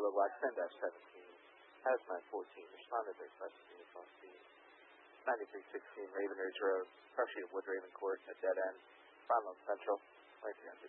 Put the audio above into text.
Kilo Black 10-17, Hazmat 14, responded to request to units on scene. 9316 Raven Ridge Road, Freshie Wood Raven Court, at dead end, Frontal Central, 2300.